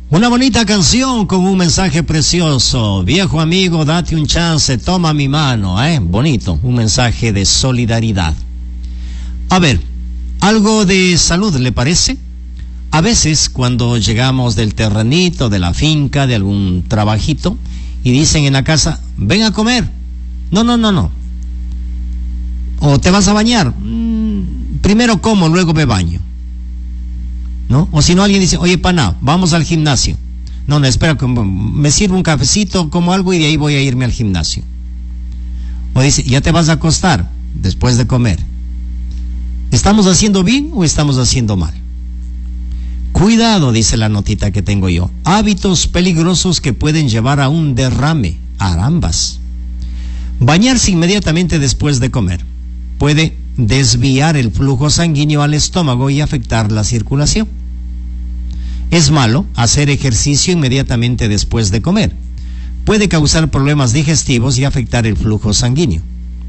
Una bonita canción con un mensaje precioso. Viejo amigo, date un chance, toma mi mano, bonito, un mensaje de solidaridad. A ver, algo de salud, ¿le parece? A veces cuando llegamos del terrenito, de la finca, de algún trabajito, y dicen en la casa, ven a comer. No. O te vas a bañar. Primero como, luego me baño. ¿No? O si no, alguien dice, oye, pana, vamos al gimnasio. No, espera, me sirvo un cafecito, como algo y de ahí voy a irme al gimnasio. O dice, ya te vas a acostar después de comer. ¿Estamos haciendo bien o estamos haciendo mal? Cuidado, dice la notita que tengo yo. Hábitos peligrosos que pueden llevar a un derrame, a ambas. Bañarse inmediatamente después de comer puede desviar el flujo sanguíneo al estómago y afectar la circulación. Es malo hacer ejercicio inmediatamente después de comer. Puede causar problemas digestivos y afectar el flujo sanguíneo.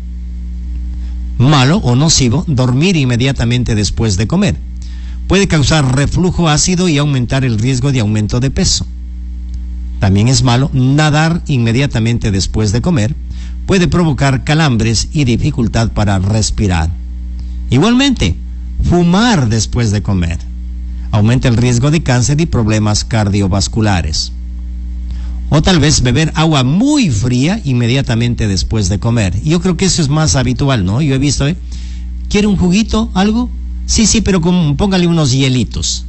Malo o nocivo dormir inmediatamente después de comer. Puede causar reflujo ácido y aumentar el riesgo de aumento de peso. También es malo nadar inmediatamente después de comer. Puede provocar calambres y dificultad para respirar. Igualmente, fumar después de comer aumenta el riesgo de cáncer y problemas cardiovasculares. O tal vez beber agua muy fría inmediatamente después de comer. Yo creo que eso es más habitual, ¿no? Yo he visto, ¿quiere un juguito, algo? Sí, pero póngale unos hielitos.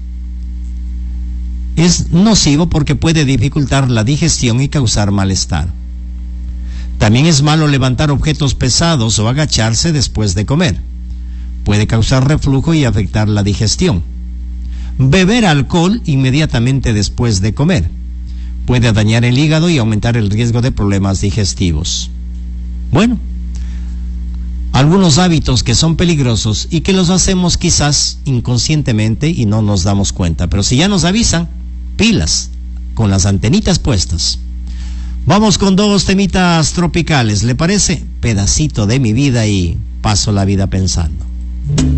Es nocivo porque puede dificultar la digestión y causar malestar. También es malo levantar objetos pesados o agacharse después de comer. Puede causar reflujo y afectar la digestión. Beber alcohol inmediatamente después de comer puede dañar el hígado y aumentar el riesgo de problemas digestivos. Bueno, algunos hábitos que son peligrosos y que los hacemos quizás inconscientemente y no nos damos cuenta, pero si ya nos avisan, pilas, con las antenitas puestas. Vamos con dos temitas tropicales, ¿le parece? Pedacito de mi vida y paso la vida pensando.